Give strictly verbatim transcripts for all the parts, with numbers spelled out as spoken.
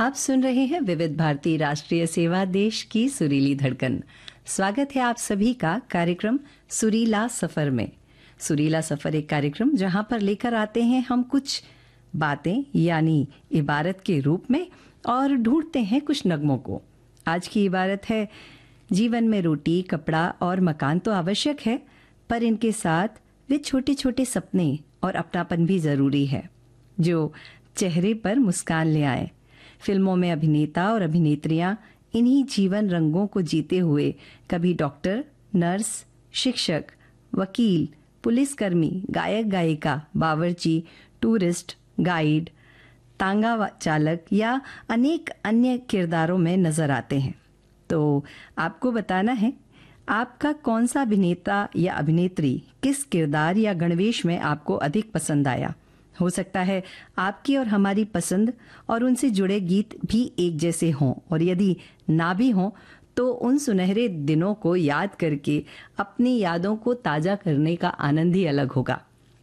आप सुन रहे हैं विविध भारती राष्ट्रीय सेवा देश की सुरीली धड़कन। स्वागत है आप सभी का कार्यक्रम सुरीला सफर में। सुरीला सफर एक कार्यक्रम जहां पर लेकर आते हैं हम कुछ बातें यानी इबारत के रूप में और ढूंढते हैं कुछ नगमों को। आज की इबारत है, जीवन में रोटी, कपड़ा और मकान तो आवश्यक है, पर इनके साथ वे छोटे छोटे सपने और अपनापन भी जरूरी है जो चेहरे पर मुस्कान ले आए। फिल्मों में अभिनेता और अभिनेत्रियां इन्हीं जीवन रंगों को जीते हुए कभी डॉक्टर, नर्स, शिक्षक, वकील, पुलिसकर्मी, गायक गायिका, बावर्ची, टूरिस्ट, गाइड, तांगा चालक या अनेक अन्य किरदारों में नजर आते हैं। तो आपको बताना है आपका कौन सा अभिनेता या अभिनेत्री किस किरदार या गणवेश में आपको अधिक पसंद आया। हो सकता है आपकी और हमारी पसंद और उनसे जुड़े गीत भी एक जैसे हों, और यदि ना भी हों तो उन सुनहरे दिनों को याद करके अपनी यादों को ताज़ा करने का आनंद ही अलग होगा।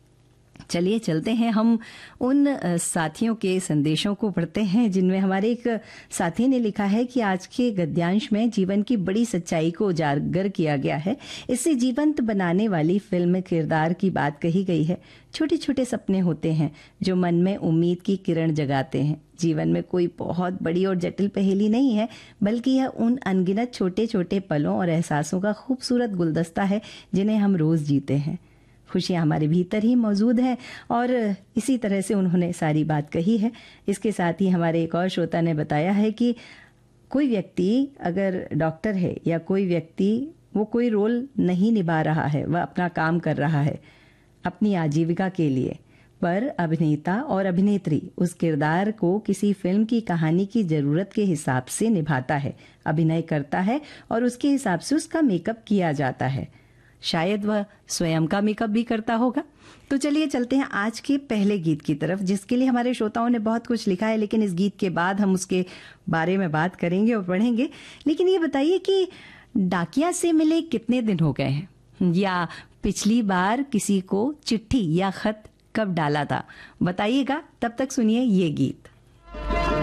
चलिए चलते हैं हम उन साथियों के संदेशों को पढ़ते हैं जिनमें हमारे एक साथी ने लिखा है कि आज के गद्यांश में जीवन की बड़ी सच्चाई को उजागर किया गया है। इससे जीवंत बनाने वाली फिल्म किरदार की बात कही गई है। छोटे छोटे सपने होते हैं जो मन में उम्मीद की किरण जगाते हैं। जीवन में कोई बहुत बड़ी और जटिल पहेली नहीं है, बल्कि यह उन अनगिनत छोटे छोटे पलों और एहसासों का खूबसूरत गुलदस्ता है जिन्हें हम रोज जीते हैं। खुशियाँ हमारे भीतर ही मौजूद है और इसी तरह से उन्होंने सारी बात कही है। इसके साथ ही हमारे एक और श्रोता ने बताया है कि कोई व्यक्ति अगर डॉक्टर है या कोई व्यक्ति वो कोई रोल नहीं निभा रहा है, वह अपना काम कर रहा है अपनी आजीविका के लिए, पर अभिनेता और अभिनेत्री उस किरदार को किसी फिल्म की कहानी की जरूरत के हिसाब से निभाता है, अभिनय करता है और उसके हिसाब से उसका मेकअप किया जाता है। शायद वह स्वयं का मेकअप भी करता होगा। तो चलिए चलते हैं आज के पहले गीत की तरफ, जिसके लिए हमारे श्रोताओं ने बहुत कुछ लिखा है, लेकिन इस गीत के बाद हम उसके बारे में बात करेंगे और पढ़ेंगे। लेकिन ये बताइए कि डाकिया से मिले कितने दिन हो गए हैं, या पिछली बार किसी को चिट्ठी या खत कब डाला था, बताइएगा। तब तक सुनिए ये गीत।